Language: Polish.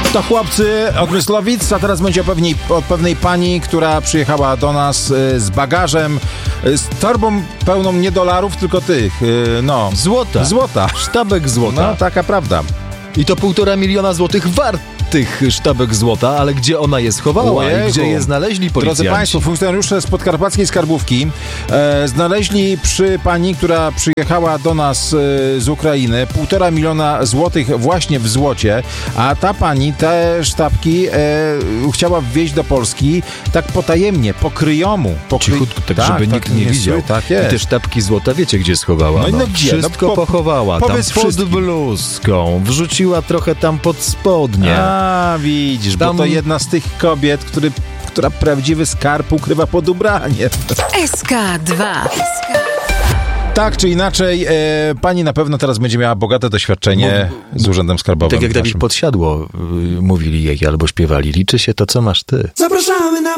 To chłopcy od Myslowic, a teraz będzie o pewnej pani, która przyjechała do nas z bagażem, z torbą pełną nie dolarów, tylko tych, Złota. Sztabek złota. No, taka prawda. I to 1,5 miliona złotych wartych sztabek złota, ale gdzie ona je schowała i gdzie je znaleźli policjanci? Drodzy Państwo, funkcjonariusze z podkarpackiej skarbówki znaleźli przy pani, która przyjechała do nas z Ukrainy, 1,5 miliona złotych właśnie w złocie, a ta pani te sztabki chciała wwieźć do Polski tak potajemnie, po kryjomu. Cichutko, tak żeby nikt nie widział. Tak jest. I te sztabki złota wiecie, gdzie schowała? No gdzie? Wszystko pochowała. Tam pod wszystkim. bluzką. Wrzuciła trochę tam pod spodnie. A, widzisz, bo to jedna z tych kobiet, która prawdziwy skarb ukrywa pod ubraniem. SK2. Tak czy inaczej, pani na pewno teraz będzie miała bogate doświadczenie z Urzędem Skarbowym. Tak jak Dawid Podsiadło mówili jej albo śpiewali. Liczy się to, co masz ty. Zapraszamy na